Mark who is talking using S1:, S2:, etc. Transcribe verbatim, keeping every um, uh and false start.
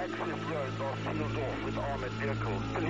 S1: access roads are sealed off with armored vehicles.